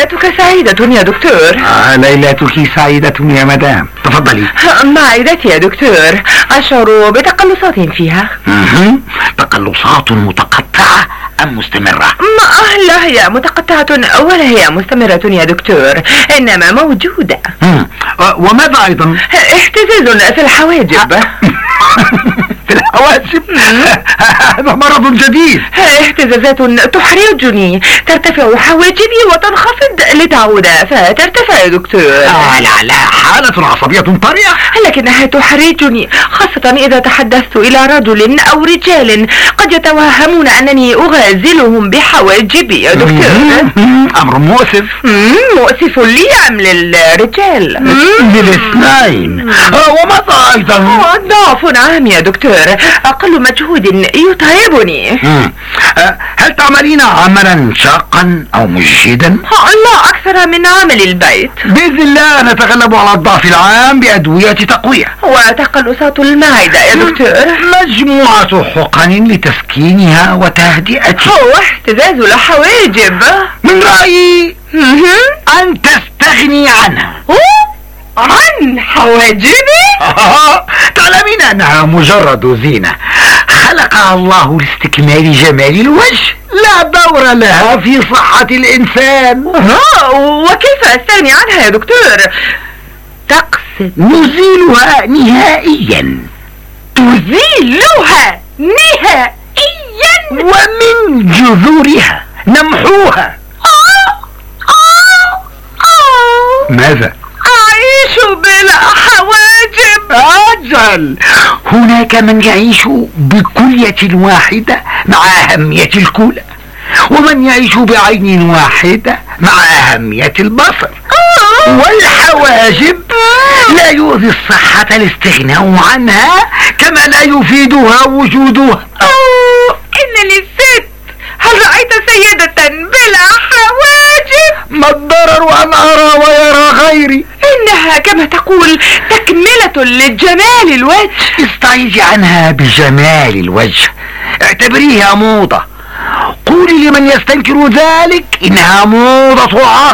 ليلتك سعيدة يا دكتور. ليلتك سعيدة يا مدام، تفضلي. معدتي يا دكتور أشعر بتقلصات فيها. تقلصات متقطعة أم مستمرة؟ لا هي متقطعة ولا هي مستمرة يا دكتور، إنما موجودة. وماذا أيضا؟ اهتزاز في الحواجب. في الحواجب؟ هذا مرض جديد. اهتزازات تحرجني، ترتفع حواجبي وتنخفض لتعود فترتفع يا دكتور. لا حالة عصبية طارئة، لكنها تحرجني خاصة إذا تحدثت إلى رجل أو رجال قد يتوهمون أنني أغازلهم بحواجبي يا دكتور. أمر مؤسف. مؤسف لي أم للرجال؟ للاثنين. وماذا أيضا؟ ضعف عام يا دكتور، أقل مجهود يتعبني. هل تعملين عملا شاقا أو مجهدا؟ لا أكثر من عمل البيت. بإذن الله نتغلب على الضعف العام بأدوية تقوية. وتقلصات المعدة يا دكتور؟ مجموعة حقن لتسكينها وتهدئتها. واهتزاز الحواجب. من رأيي أن تستغني عنها. عن حواجبي؟ تعلمين أنها مجرد زينة خلقها الله لاستكمال جمال الوجه، لا دور لها في صحة الإنسان. وكيف أستغني عنها يا دكتور؟ تقصد نزيلها نهائيا. تزيلها نهائيا؟ ومن جذورها نمحوها. ماذا؟ أعيش بلا حواجب. أجل، هناك من يعيش بكلية واحدة مع أهمية الكلى، ومن يعيش بعين واحدة مع أهمية البصر. والحواجب لا يؤذي الصحة الاستغناء عنها كما لا يفيدها وجودها. إن للست، هل رأيت سيدة بلا حواجب؟ ما الضرر أن أرى ويرى غيري؟ إنها كما تقول تكملة لجمال الوجه. استعيذي عنها بجمال الوجه، اعتبريها موضة. قولي لمن يستنكر ذلك إنها موضة عصر.